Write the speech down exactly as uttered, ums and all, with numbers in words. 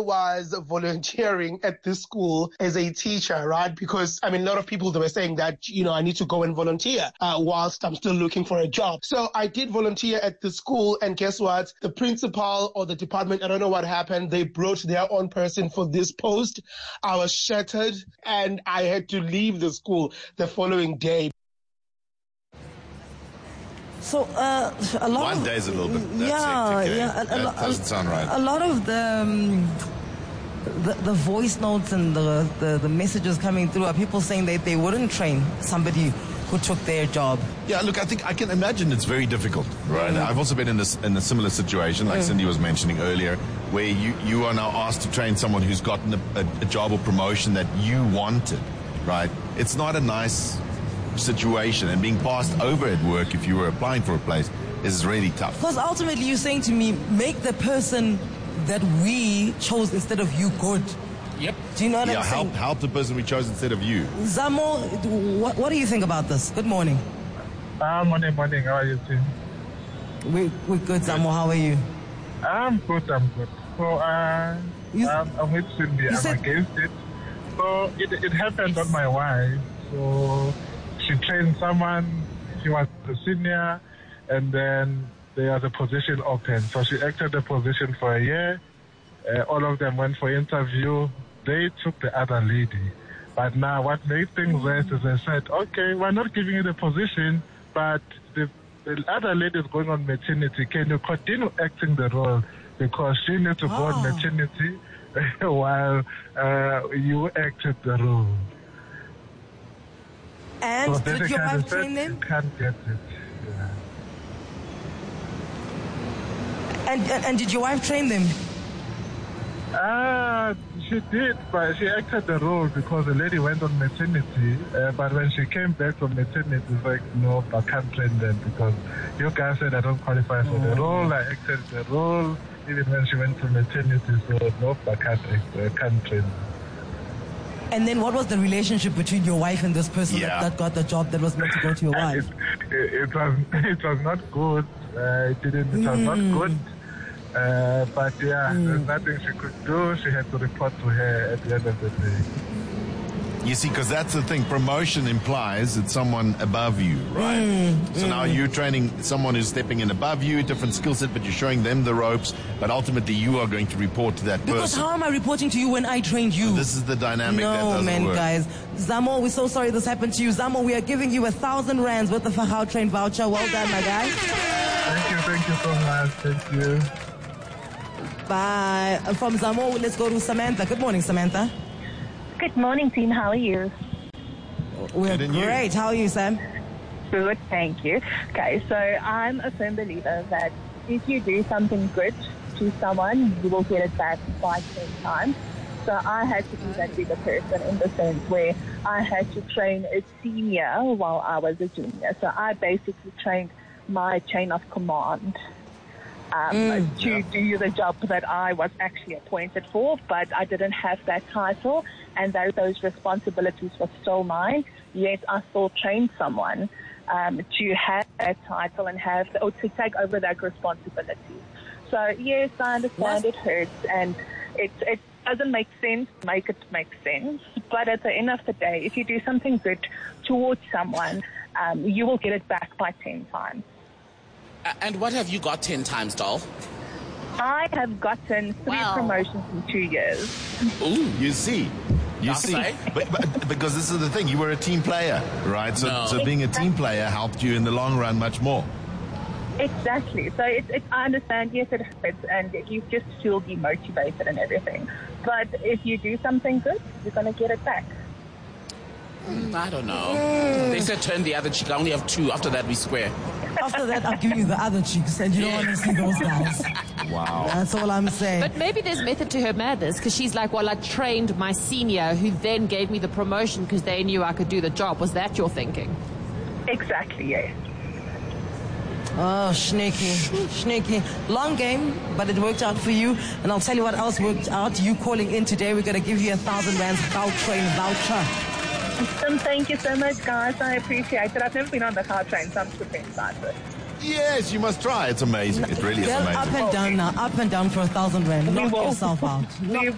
was volunteering at this school as a teacher, right? Because, I mean, a lot of people, they were saying that, you know, I need to go and volunteer uh, whilst I'm still looking for a job. So I did volunteer at the school, and guess what? The principal or the department, I don't know what happened, they brought their own person for this post. I was shattered, and I had to leave the school the following day. So uh, a lot One of, day's a little bit. That's yeah, hectic, eh? yeah. A, a, that doesn't sound right. A lot of the, um, the the voice notes and the, the the messages coming through are people saying that they wouldn't train somebody who took their job. Yeah, look, I think I can imagine it's very difficult, right? Mm. I've also been in this in a similar situation, like mm. Cindy was mentioning earlier, where you you are now asked to train someone who's gotten a, a, a job or promotion that you wanted, right? It's not a nice situation, and being passed over at work if you were applying for a place is really tough. Because ultimately you're saying to me, make the person that we chose instead of you good. Yep. Do you know what yeah, I'm help, saying? help the person we chose instead of you. Zamo, what, what do you think about this? Good morning. Uh, morning, morning. How are you doing? We, we're good, Zamo. How are you? I'm good, I'm good. So, uh, you, I'm, I'm with Cindy. I'm said, against it. So, it, it happened on my wife. So, she trained someone, she was a senior, and then there was a position open. So she acted the position for a year. Uh, all of them went for interview. They took the other lady. But now what made things worse is they said, okay, we're not giving you the position, but the, the other lady is going on maternity. Can you continue acting the role? Because she needs to oh. go on maternity while uh, you acted the role. And so did your wife train them? You can't get it. Yeah. And, and and did your wife train them? Ah, uh, she did, but she acted the role because the lady went on maternity. Uh, but when she came back from maternity, it's like, no, I can't train them because you guys said I don't qualify for oh. the role. I acted the role even when she went to maternity. So no, I can't, I can't train them. And then what was the relationship between your wife and this person yeah. that, that got the job that was meant to go to your wife? It, it, it was it was not good. Uh, it didn't. It was mm. not good. Uh, but yeah, mm. there's nothing she could do. She had to report to her at the end of the day. You see, because that's the thing. Promotion implies it's someone above you, right? Mm, so mm. now you're training someone who's stepping in above you, different skill set, but you're showing them the ropes. But ultimately, you are going to report to that because person. Because how am I reporting to you when I trained you? So this is the dynamic no, that doesn't man, work. guys. Zamo, we're so sorry this happened to you. Zamo, we are giving you a thousand rands worth of a How Train voucher. Well done, my guy. Thank you, thank you so much. Thank you. Bye. From Zamo, let's go to Samantha. Good morning, Samantha. Good morning, team. How are you? We're great. You. How are you, Sam? Good, thank you. Okay, so I'm a firm believer that if you do something good to someone, you will get it back by ten times. So I had to do that with a person in the sense where I had to train a senior while I was a junior. So I basically trained my chain of command um, mm, to yeah. do the job that I was actually appointed for, but I didn't have that title, and those, those responsibilities were still mine. Yet I still trained someone um, to have that title and have or to take over that responsibility. So yes, I understand what? It hurts, and it it doesn't make sense. Make it make sense, but at the end of the day, if you do something good towards someone, um, you will get it back by ten times. And what have you got ten times, doll? I have gotten three wow. promotions in two years. Ooh, you see. You see, but, but, because this is the thing, you were a team player, right? So, no. so being a team player helped you in the long run much more. Exactly. So it, it, I understand, yes, it hurts, and you just feel demotivated and everything. But if you do something good, you're going to get it back. Mm, I don't know. Mm. They said turn the other cheek. I only have two. After that, we square. After that, I'll give you the other cheeks, and you don't want to see those guys. Wow. That's all I'm saying. But maybe there's method to her madness, because she's like, well, I trained my senior who then gave me the promotion because they knew I could do the job. Was that your thinking? Exactly, yes. Oh, sneaky, sneaky. Long game, but it worked out for you. And I'll tell you what else worked out. You calling in today, we're going to give you a thousand rands How Train voucher. Awesome. Thank you so much, guys. I appreciate it. I've never been on the How Train, so I'm super excited. Yes, you must try. It's amazing. It really is Girl, amazing. Up and down now. Up and down for a thousand rand. Knock yourself out. Knock